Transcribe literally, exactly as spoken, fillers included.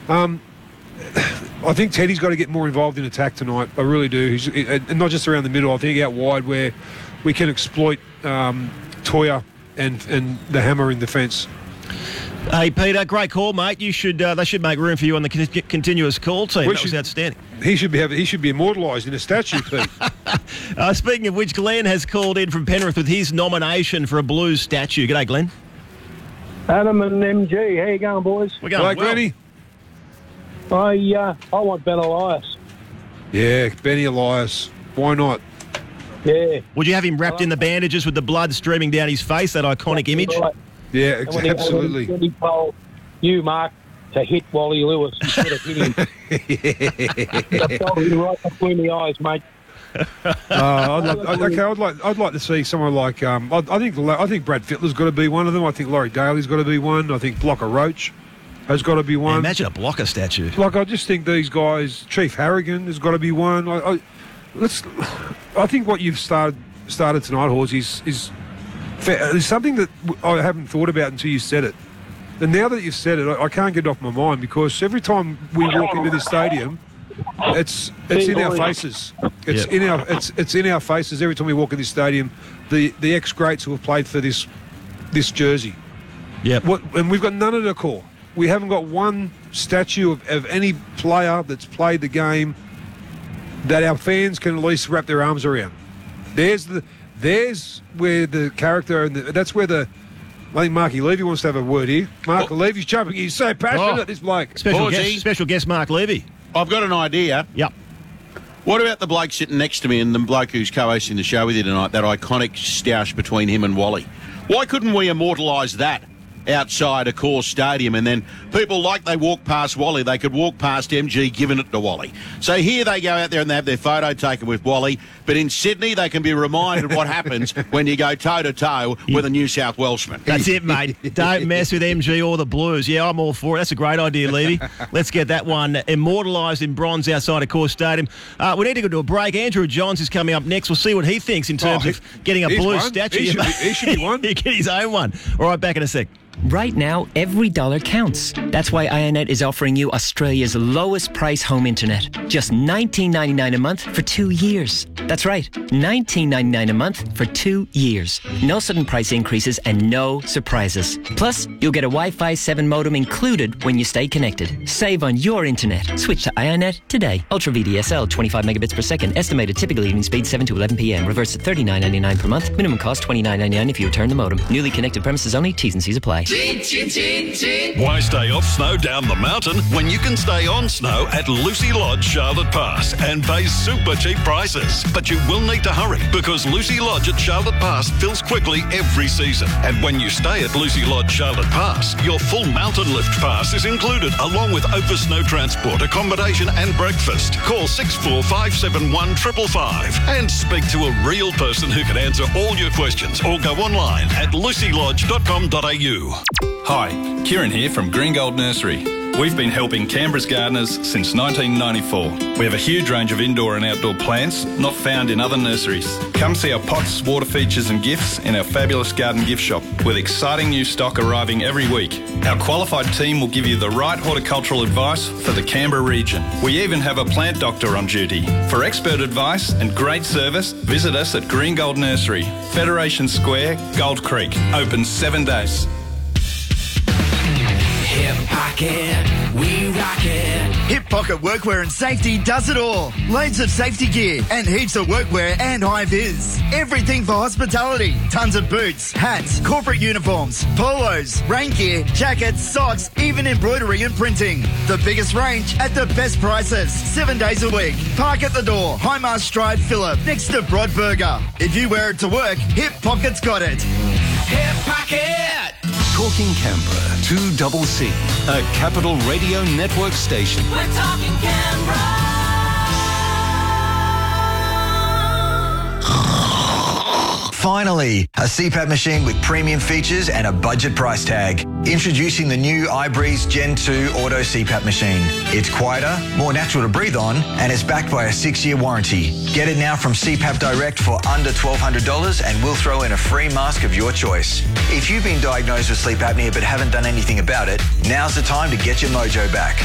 Um, I think Teddy's got to get more involved in attack tonight. I really do. He's, and not just around the middle. I think out wide where we can exploit um, Toya and and the hammer in defence. Hey, Peter, great call, mate. You should. Uh, they should make room for you on the con- continuous call team. We that should, was outstanding. He should be have, he should be immortalised in a statue, Pete. uh, speaking of which, Glenn has called in from Penrith with his nomination for a Blues statue. G'day, Glenn. Adam and M G, how you going, boys? We're going Hello, well. Glenny. I uh, I want Ben Elias. Yeah, Benny Elias. Why not? Yeah. Would you have him wrapped in the bandages with the blood streaming down his face, that iconic image? Right. Yeah, And when he- absolutely. When he told you, Mark, to hit Wally Lewis instead of hitting him. I told him right between the eyes, mate. Uh, I'd like, I'd- okay, I'd like I'd like to see someone like um, I, I think I think Brad Fittler's got to be one of them. I think Laurie Daly's got to be one. I think Blocker Roach has got to be one. Man, imagine a blocker statue. Like I just think these guys, Chief Harrigan has got to be one. I, I, let's. I think what you've started started tonight, Hawes, is is fair. There's something that I haven't thought about until you said it. And now that you've said it, I, I can't get it off my mind because every time we walk into this stadium, it's it's in our faces. It's Yep. in our it's it's in our faces every time we walk in this stadium. The the ex greats who have played for this this jersey. Yep. What and we've got none of the core. We haven't got one statue of, of any player that's played the game that our fans can at least wrap their arms around. There's the there's where the character and the, that's where the. I think Marky Levy wants to have a word here. Mark Oh. Levy's jumping. He's so passionate, Oh. this bloke. Special Horsey. guest, special guest Mark Levy. I've got an idea. Yep. What about the bloke sitting next to me and the bloke who's co-hosting the show with you tonight, that iconic stoush between him and Wally? Why couldn't we immortalise that outside a core stadium, and then people, like they walk past Wally, they could walk past M G giving it to Wally? So here they go out there and they have their photo taken with Wally, but in Sydney they can be reminded what happens when you go toe-to-toe with a New South Welshman. That's it, mate. Don't mess with M G or the Blues. Yeah, I'm all for it. That's a great idea, Levy. Let's get that one immortalised in bronze outside of Core Stadium. Uh, we need to go to a break. Andrew Johns is coming up next. We'll see what he thinks in terms Oh, of getting a he's Blues one. statue. He should be- he should be one. He get his own one. All right, back in a sec. Right now, every dollar counts. That's why Ionet is offering you Australia's lowest price home internet. Just nineteen ninety-nine a month for two years. That's right, nineteen ninety-nine a month for two years. No sudden price increases and no surprises. Plus, you'll get a Wi-Fi seven modem included when you stay connected. Save on your internet. Switch to Ionet today. Ultra V D S L, twenty-five megabits per second. Estimated typical evening speed seven to eleven p.m. Reverse at thirty-nine ninety-nine per month. Minimum cost twenty-nine ninety-nine if you return the modem. Newly connected premises only. T's and C's apply. Why stay off snow down the mountain when you can stay on snow at Lucy Lodge, Charlotte Pass, and pay super cheap prices? But you will need to hurry because Lucy Lodge at Charlotte Pass fills quickly every season. And when you stay at Lucy Lodge, Charlotte Pass, your full mountain lift pass is included, along with over snow transport, accommodation and breakfast. Call six four five seven one five five five and speak to a real person who can answer all your questions, or go online at lucy lodge dot com dot a u. Hi, Kieran here from Green Gold Nursery. We've been helping Canberra's gardeners since nineteen ninety-four. We have a huge range of indoor and outdoor plants not found in other nurseries. Come see our pots, water features and gifts in our fabulous garden gift shop, with exciting new stock arriving every week. Our qualified team will give you the right horticultural advice for the Canberra region. We even have a plant doctor on duty. For expert advice and great service, visit us at Green Gold Nursery, Federation Square, Gold Creek. Open seven days. Hip Pocket, we rock it. Hip Pocket Workwear and Safety does it all. Loads of safety gear and heaps of workwear and high-vis. Everything for hospitality. Tons of boots, hats, corporate uniforms, polos, rain gear, jackets, socks, even embroidery and printing. The biggest range at the best prices. Seven days a week. Park at the door. Highmast Drive, Phillip, next to Broadburger. If you wear it to work, Hip Pocket's got it. Hip Pocket. Talking Canberra, two double C, a Capital Radio Network station. We're talking Canberra. Finally, a C PAP machine with premium features and a budget price tag. Introducing the new iBreeze Gen two Auto C PAP machine. It's quieter, more natural to breathe on, and it's backed by a six-year warranty. Get it now from C PAP Direct for under twelve hundred dollars, and we'll throw in a free mask of your choice. If you've been diagnosed with sleep apnea but haven't done anything about it, now's the time to get your mojo back.